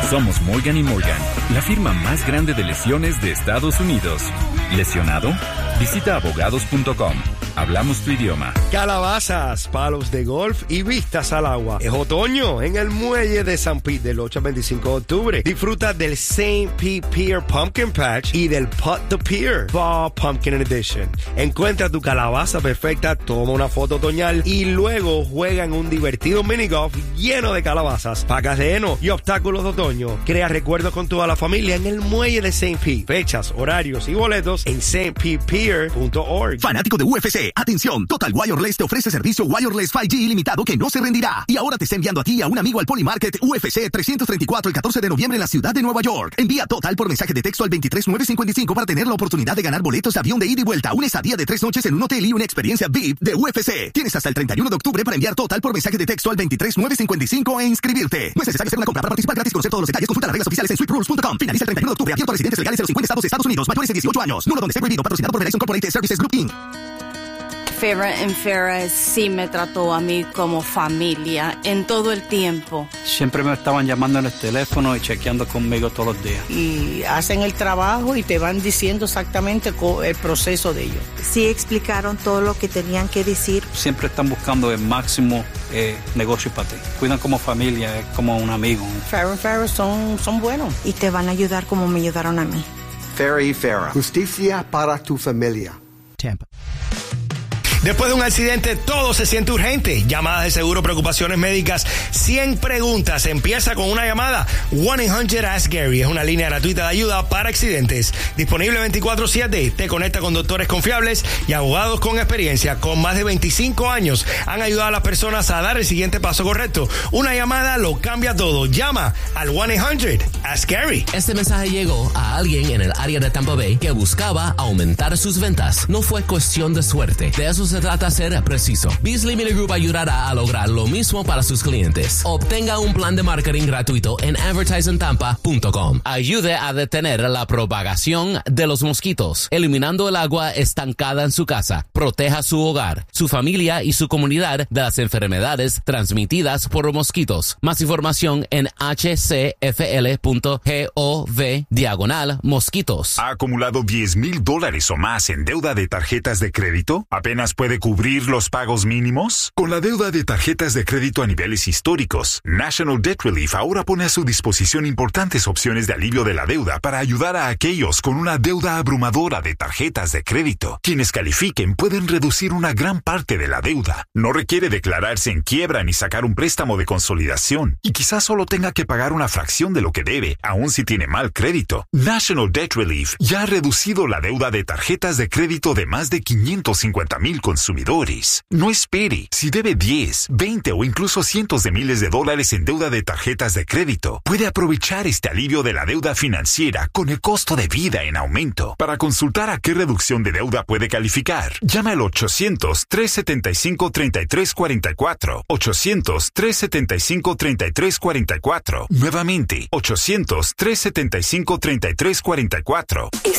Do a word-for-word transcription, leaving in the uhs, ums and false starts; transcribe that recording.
Somos Morgan y Morgan, la firma más grande de lesiones de Estados Unidos. ¿Lesionado? Visita abogados punto com. Hablamos tu idioma. Calabazas, palos de golf y vistas al agua. Es otoño en el muelle de San Pete del ocho al veinticinco de octubre. Disfruta del Saint Pete Pier Pumpkin Patch y del Putt the Pier Fall Pumpkin Edition. Encuentra tu calabaza perfecta, toma una foto otoñal y luego juega en un divertido mini golf lleno de calabazas, pacas de heno y obstáculos de otoño. Crea recuerdos con toda la familia en el muelle de Saint Pete. Fechas, horarios y boletos en saint pete pier punto org. Fanático de U F C, atención, Total Wireless te ofrece servicio wireless cinco G ilimitado que no se rendirá. Y ahora te está enviando a ti y a un amigo al Polymarket U F C trescientos treinta y cuatro el catorce de noviembre en la ciudad de Nueva York. Envía Total por mensaje de texto al veintitrés nueve cincuenta y cinco para tener la oportunidad de ganar boletos de avión de ida y vuelta, una estadía de tres noches en un hotel y una experiencia V I P de U F C. Tienes hasta el treinta y uno de octubre para enviar Total por mensaje de texto al veintitrés nueve cincuenta y cinco e inscribirte. No es necesario hacer una compra para participar gratis. Conocer todos los detalles. Consulta las reglas oficiales en sweet rules punto com. Finaliza el treinta y uno de octubre. Abierto a residentes legales de los cincuenta estados de Estados Unidos, mayores de dieciocho años. Número donde esté prohibido. Patrocinado por Verizon Corporated Services Group incorporated. Farrah and Farrah sí me trató a mí como familia en todo el tiempo. Siempre me estaban llamando en el teléfono y chequeando conmigo todos los días. Y hacen el trabajo y te van diciendo exactamente el proceso de ellos. Sí explicaron todo lo que tenían que decir. Siempre están buscando el máximo eh, negocio para ti. Cuidan como familia, es como un amigo. Farrah and Farrah son, son buenos. Y te van a ayudar como me ayudaron a mí. Farrah y Farrah. Justicia para tu familia. Tampa. Después de un accidente, todo se siente urgente. Llamadas de seguro, preocupaciones médicas, cien preguntas. Empieza con una llamada. one eight hundred ask Gary es una línea gratuita de ayuda para accidentes. Disponible veinticuatro siete. Te conecta con doctores confiables y abogados con experiencia. Con más de veinticinco años han ayudado a las personas a dar el siguiente paso correcto. Una llamada lo cambia todo. Llama al one eight hundred ask Gary. Este mensaje llegó a alguien en el área de Tampa Bay que buscaba aumentar sus ventas. No fue cuestión de suerte. De eso se trata ser preciso. Beasley Media Group ayudará a lograr lo mismo para sus clientes. Obtenga un plan de marketing gratuito en advertising tampa punto com. Ayude a detener la propagación de los mosquitos, eliminando el agua estancada en su casa. Proteja su hogar, su familia y su comunidad de las enfermedades transmitidas por mosquitos. Más información en h c f l punto gov diagonal mosquitos. ¿Ha acumulado diez mil dólares o más en deuda de tarjetas de crédito? ¿Apenas puede cubrir los pagos mínimos? Con la deuda de tarjetas de crédito a niveles históricos, National Debt Relief ahora pone a su disposición importantes opciones de alivio de la deuda para ayudar a aquellos con una deuda abrumadora de tarjetas de crédito. Quienes califiquen pueden reducir una gran parte de la deuda. No requiere declararse en quiebra ni sacar un préstamo de consolidación. Y quizás solo tenga que pagar una fracción de lo que debe, aun si tiene mal crédito. National Debt Relief ya ha reducido la deuda de tarjetas de crédito de más de quinientos cincuenta mil consumidores. No espere. Si debe diez, veinte o incluso cientos de miles de dólares en deuda de tarjetas de crédito, puede aprovechar este alivio de la deuda financiera con el costo de vida en aumento. Para consultar a qué reducción de deuda puede calificar, llama al ochocientos, trescientos setenta y cinco, treinta y tres cuarenta y cuatro. ochocientos, trescientos setenta y cinco, treinta y tres cuarenta y cuatro. Nuevamente, ochocientos, trescientos setenta y cinco, treinta y tres cuarenta y cuatro.